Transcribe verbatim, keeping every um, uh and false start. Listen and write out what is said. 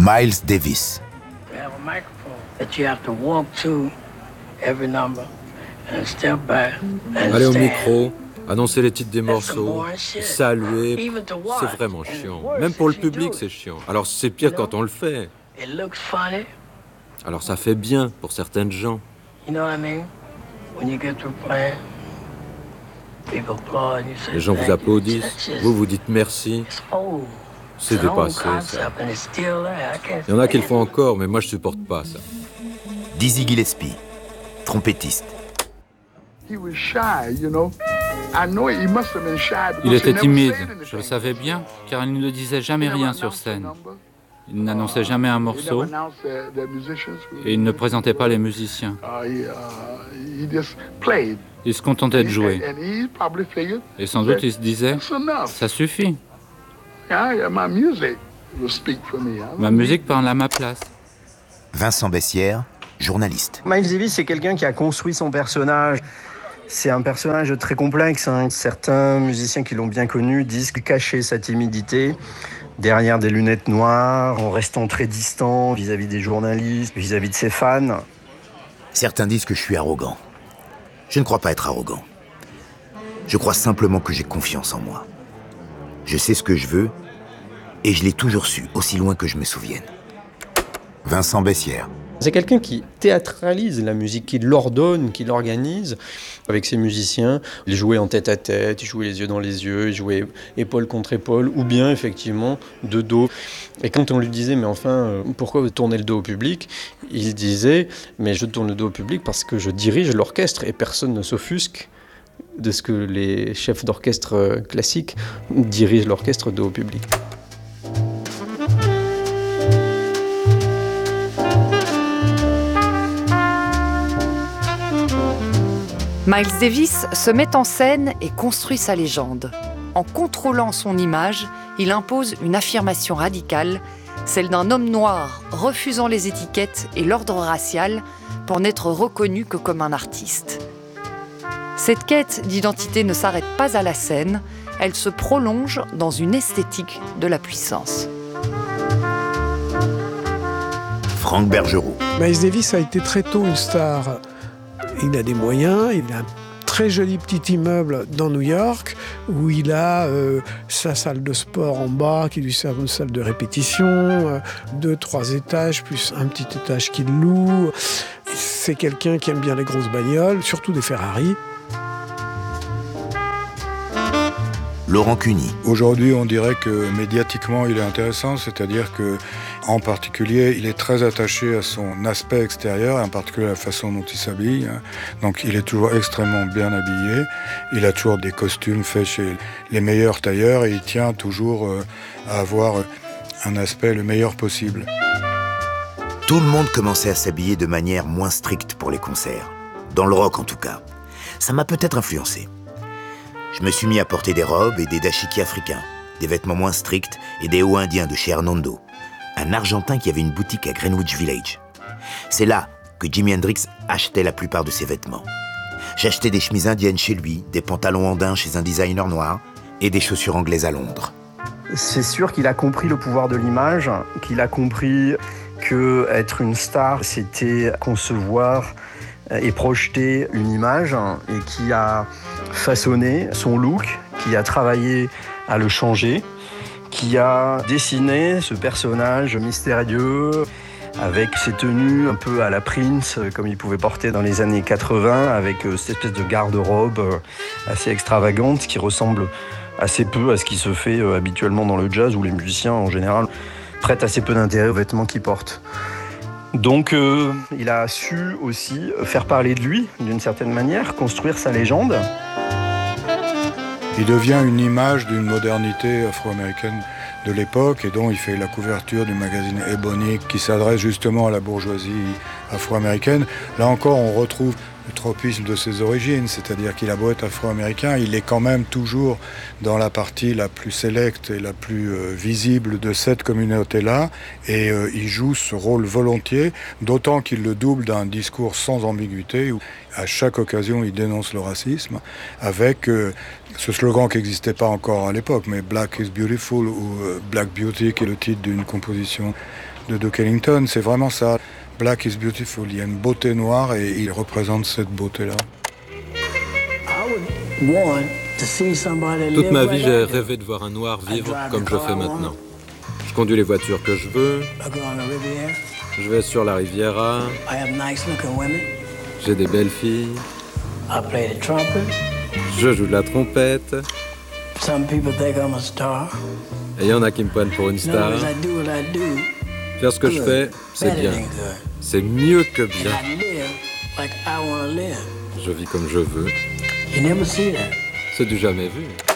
Miles Davis. Aller au micro, annoncer les titres des morceaux, saluer, c'est vraiment chiant. Même pour le public, c'est chiant. Alors c'est pire quand on le fait. Alors ça fait bien pour certaines gens. Les gens vous applaudissent, vous vous dites merci. C'est dépassé, ça. Il y en a qui le font encore, mais moi je supporte pas ça. Dizzy Gillespie, trompettiste. Il était timide, je le savais bien, car il ne disait jamais rien sur scène. Il n'annonçait jamais un morceau et il ne présentait pas les musiciens. Il se contentait de jouer. Et sans doute il se disait, ça suffit. Ma musique parle à ma place. Vincent Bessières, journaliste. Miles Davis, c'est quelqu'un qui a construit son personnage. C'est un personnage très complexe. Hein. Certains musiciens qui l'ont bien connu disent qu'il cachait sa timidité derrière des lunettes noires, en restant très distant vis-à-vis des journalistes, vis-à-vis de ses fans. Certains disent que je suis arrogant. Je ne crois pas être arrogant. Je crois simplement que j'ai confiance en moi. Je sais ce que je veux, et je l'ai toujours su, aussi loin que je me souvienne. Vincent Bessières. C'est quelqu'un qui théâtralise la musique, qui l'ordonne, qui l'organise avec ses musiciens. Il jouait en tête à tête, il jouait les yeux dans les yeux, il jouait épaule contre épaule, ou bien effectivement de dos. Et quand on lui disait, mais enfin, pourquoi vous tournez le dos au public ? Il disait, mais je tourne le dos au public parce que je dirige l'orchestre et personne ne s'offusque de ce que les chefs d'orchestre classiques dirigent l'orchestre dos au public. Miles Davis se met en scène et construit sa légende. En contrôlant son image, il impose une affirmation radicale, celle d'un homme noir refusant les étiquettes et l'ordre racial pour n'être reconnu que comme un artiste. Cette quête d'identité ne s'arrête pas à la scène, elle se prolonge dans une esthétique de la puissance. Franck Bergerot. Miles Davis a été très tôt une star. Il a des moyens, il a un très joli petit immeuble dans New York où il a euh, sa salle de sport en bas qui lui sert de salle de répétition, euh, deux, trois étages plus un petit étage qu'il loue. C'est quelqu'un qui aime bien les grosses bagnoles, surtout des Ferrari. Laurent Cuny. Aujourd'hui, on dirait que médiatiquement, il est intéressant, c'est-à-dire que, en particulier, il est très attaché à son aspect extérieur, en particulier à la façon dont il s'habille. Donc, il est toujours extrêmement bien habillé. Il a toujours des costumes faits chez les meilleurs tailleurs et il tient toujours à avoir un aspect le meilleur possible. Tout le monde commençait à s'habiller de manière moins stricte pour les concerts. Dans le rock, en tout cas. Ça m'a peut-être influencé. Je me suis mis à porter des robes et des dashiki africains, des vêtements moins stricts et des hauts indiens de chez Hernando, un Argentin qui avait une boutique à Greenwich Village. C'est là que Jimi Hendrix achetait la plupart de ses vêtements. J'achetais des chemises indiennes chez lui, des pantalons andins chez un designer noir et des chaussures anglaises à Londres. C'est sûr qu'il a compris le pouvoir de l'image, qu'il a compris que être une star, c'était concevoir et projeter une image, et qui a façonné son look, qui a travaillé à le changer, qui a dessiné ce personnage mystérieux avec ses tenues un peu à la Prince, comme il pouvait porter dans les années quatre-vingts, avec cette espèce de garde-robe assez extravagante qui ressemble assez peu à ce qui se fait habituellement dans le jazz, où les musiciens en général prêtent assez peu d'intérêt aux vêtements qu'ils portent. Donc euh, il a su aussi faire parler de lui d'une certaine manière, construire sa légende. Il devient une image d'une modernité afro-américaine de l'époque et dont il fait la couverture du magazine Ebony qui s'adresse justement à la bourgeoisie afro-américaine. Là encore, on retrouve le tropisme de ses origines, c'est-à-dire qu'il a beau être afro-américain, il est quand même toujours dans la partie la plus sélecte et la plus euh, visible de cette communauté-là, et euh, il joue ce rôle volontiers, d'autant qu'il le double d'un discours sans ambiguïté, où à chaque occasion il dénonce le racisme, avec euh, ce slogan qui n'existait pas encore à l'époque, mais Black is Beautiful, ou euh, Black Beauty, qui est le titre d'une composition de Duke Ellington, c'est vraiment ça. Black is beautiful, il y a une beauté noire et il représente cette beauté-là. Toute ma vie, j'ai rêvé de voir un noir vivre comme je fais maintenant. Je conduis les voitures que je veux, je vais sur la Riviera, j'ai des belles filles, je joue de la trompette, et il y en a qui me prennent pour une star. Faire ce que je fais, c'est bien. C'est mieux que bien. Je vis comme je veux. C'est du jamais vu.